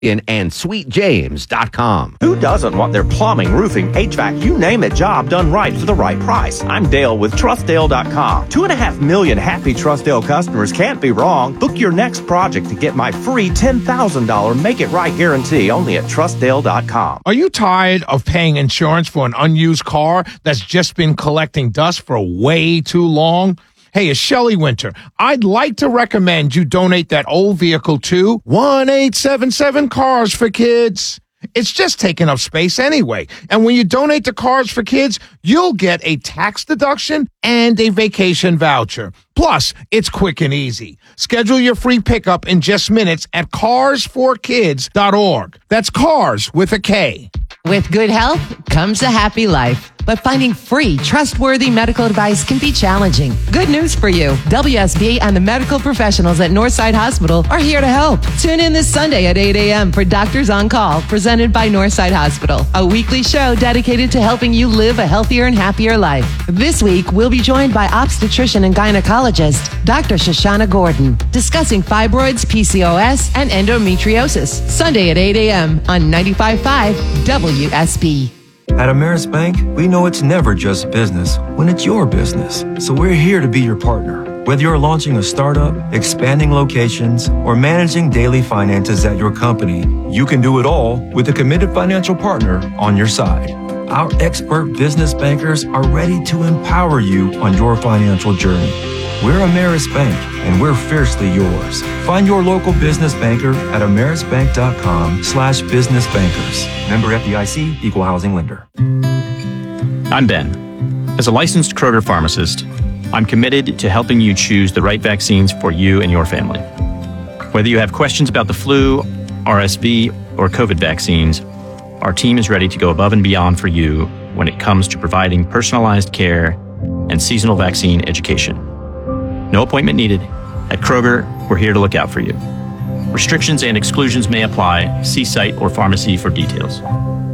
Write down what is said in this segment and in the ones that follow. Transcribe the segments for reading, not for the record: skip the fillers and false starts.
and sweetjames.com. Who doesn't want their plumbing, roofing, HVAC, you name it, job done right for the right price? I'm Dale with TrustDale.com. 2.5 million happy TrustDale customers can't be wrong. Book your next project to get my free $10,000 Make It Right guarantee only at TrustDale.com. Are you tired of paying insurance for an unused car that's just been collecting dust for way too long? Hey, it's Shelley Winter. I'd like to recommend you donate that old vehicle to 1-877 Cars for Kids. It's just taking up space anyway. And when you donate to Cars for Kids, you'll get a tax deduction and a vacation voucher. Plus, it's quick and easy. Schedule your free pickup in just minutes at carsforkids.org. That's cars with a K. With good health comes a happy life. But finding free, trustworthy medical advice can be challenging. Good news for you. WSB and the medical professionals at Northside Hospital are here to help. Tune in this Sunday at 8 a.m. for Doctors on Call, presented by Northside Hospital, a weekly show dedicated to helping you live a healthier and happier life. This week, we'll be joined by obstetrician and gynecologist Dr. Shoshana Gordon, discussing fibroids, PCOS, and endometriosis. Sunday at 8 a.m. on 95.5 WSB. At Ameris Bank, we know it's never just business when it's your business. So we're here to be your partner. Whether you're launching a startup, expanding locations, or managing daily finances at your company, you can do it all with a committed financial partner on your side. Our expert business bankers are ready to empower you on your financial journey. We're Ameris Bank, and we're fiercely yours. Find your local business banker at amerisbank.com/businessbankers. Member FDIC, Equal Housing Lender. I'm Ben. As a licensed Kroger pharmacist, I'm committed to helping you choose the right vaccines for you and your family. Whether you have questions about the flu, RSV, or COVID vaccines, our team is ready to go above and beyond for you when it comes to providing personalized care and seasonal vaccine education. No appointment needed. At Kroger, we're here to look out for you. Restrictions and exclusions may apply. See site or pharmacy for details.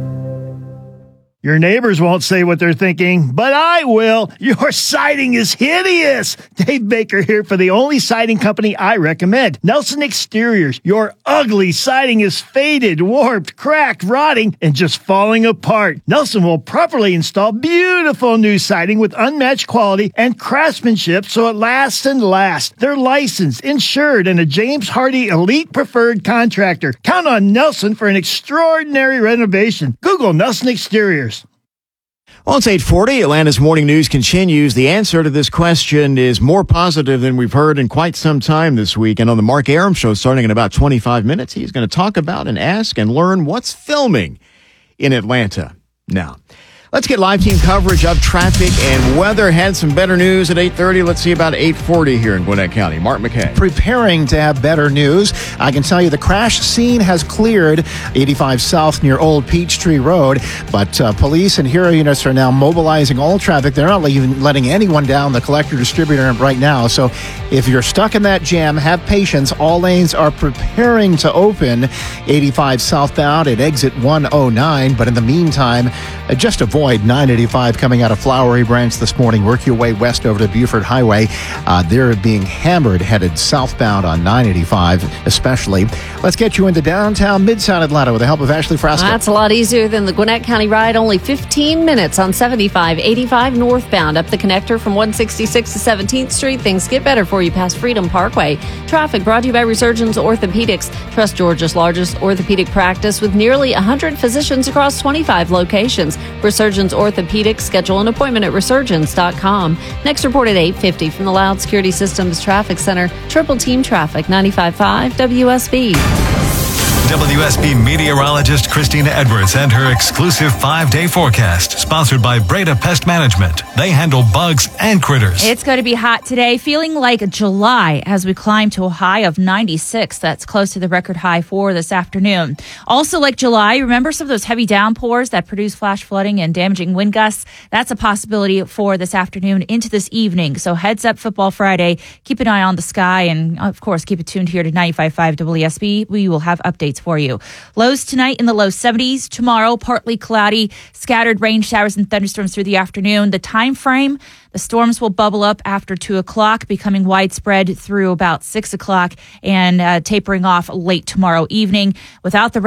Your neighbors won't say what they're thinking, but I will. Your siding is hideous. Dave Baker here for the only siding company I recommend, Nelson Exteriors. Your ugly siding is faded, warped, cracked, rotting, and just falling apart. Nelson will properly install beautiful new siding with unmatched quality and craftsmanship so it lasts and lasts. They're licensed, insured, and a James Hardy Elite Preferred Contractor. Count on Nelson for an extraordinary renovation. Google Nelson Exteriors. Well, it's 8:40. Atlanta's Morning News continues. The answer to this question is more positive than we've heard in quite some time this week. And on the Mark Arum Show, starting in about 25 minutes, he's going to talk about and ask and learn what's filming in Atlanta now. Let's get live team coverage of traffic and weather. Had some better news at 8:30. Let's see about 8:40 here in Gwinnett County. Mark McKay. Preparing to have better news. I can tell you the crash scene has cleared 85 South near Old Peachtree Road, but police and hero units are now mobilizing all traffic. They're not even letting anyone down the collector distributor right now. So if you're stuck in that jam, have patience. All lanes are preparing to open 85 southbound at exit 109. But in the meantime, just avoid 985 coming out of Flowery Branch this morning. Work your way west over to Buford Highway. They're being hammered headed southbound on 985 especially. Let's get you into downtown Midtown Atlanta with the help of Ashley Frasco. That's a lot easier than the Gwinnett County ride. Only 15 minutes on 7585 northbound up the connector from 166 to 17th Street. Things get better for you past Freedom Parkway. Traffic brought to you by Resurgence Orthopedics. Trust Georgia's largest orthopedic practice with nearly 100 physicians across 25 locations. Resurgence Orthopedics. Schedule an appointment at resurgence.com. Next report at 8:50 from the Loud Security Systems Traffic Center. Triple Team Traffic, 95.5 WSB. WSB meteorologist Christina Edwards and her exclusive 5-day forecast, sponsored by Breda Pest Management. They handle bugs and critters. It's going to be hot today, feeling like July as we climb to a high of 96. That's close to the record high for this afternoon. Also like July, remember some of those heavy downpours that produce flash flooding and damaging wind gusts? That's a possibility for this afternoon into this evening. So heads up, Football Friday. Keep an eye on the sky and, of course, keep it tuned here to 95.5 WSB. We will have updates updates for you. Lows tonight in the low 70s. Tomorrow, partly cloudy, scattered rain showers and thunderstorms through the afternoon. The time frame, the storms will bubble up after 2 o'clock, becoming widespread through about 6 o'clock and tapering off late tomorrow evening. Without the